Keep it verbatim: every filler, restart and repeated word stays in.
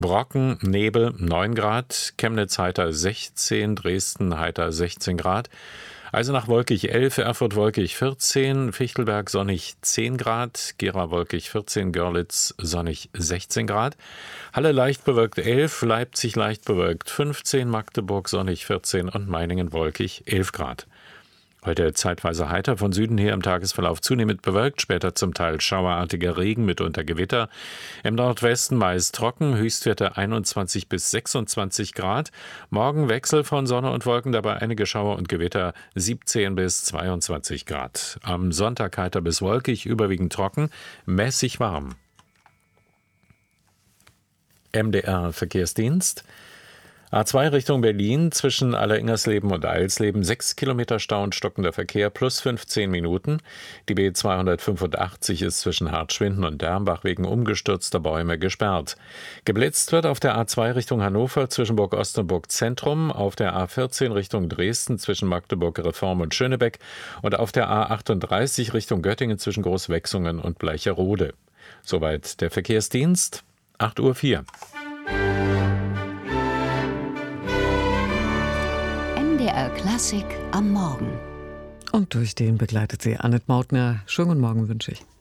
Brocken, Nebel, neun Grad, Chemnitz heiter sechzehn, Dresden heiter sechzehn Grad, Eisenach wolkig elf, Erfurt wolkig vierzehn, Fichtelberg sonnig zehn Grad, Gera wolkig vierzehn, Görlitz sonnig sechzehn Grad, Halle leicht bewölkt elf, Leipzig leicht bewölkt fünfzehn, Magdeburg sonnig vierzehn und Meiningen wolkig elf Grad. Heute zeitweise heiter, von Süden her im Tagesverlauf zunehmend bewölkt, später zum Teil schauerartiger Regen, mitunter Gewitter. Im Nordwesten meist trocken, Höchstwerte einundzwanzig bis sechsundzwanzig Grad. Morgen Wechsel von Sonne und Wolken, dabei einige Schauer und Gewitter, siebzehn bis zweiundzwanzig Grad. Am Sonntag heiter bis wolkig, überwiegend trocken, mäßig warm. M D R Verkehrsdienst. A zwei Richtung Berlin, zwischen Alleringersleben und Eilsleben, sechs Kilometer Stau und stockender Verkehr, plus fünfzehn Minuten. Die B zweihundertfünfundachtzig ist zwischen Hartschwinden und Dermbach wegen umgestürzter Bäume gesperrt. Geblitzt wird auf der A zwei Richtung Hannover zwischen Burg Ost und Burg Zentrum, auf der A vierzehn Richtung Dresden zwischen Magdeburg Reform und Schönebeck und auf der A achtunddreißig Richtung Göttingen zwischen Großwechsungen und Bleicherode. Soweit der Verkehrsdienst, acht Uhr vier. M D R Klassik am Morgen. Und durch den begleitet sie Annette Mautner. Schönen guten Morgen wünsche ich.